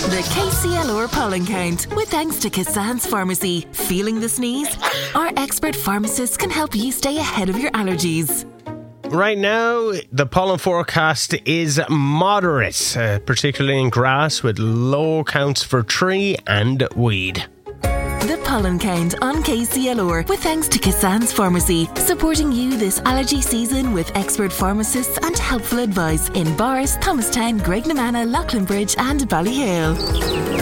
The KCLR Pollen Count, with thanks to Cassan's Pharmacy. Feeling the sneeze? Our expert pharmacists can help you stay ahead of your allergies. Right now, the pollen forecast is moderate, particularly in grass, with low counts for tree and weed. The Pollen Count on KCLR, with thanks to Cassan's Pharmacy, supporting you this allergy season with expert pharmacists and helpful advice in Bars, Thomastown, Graignamanagh, Loughlinbridge and Ballyhale.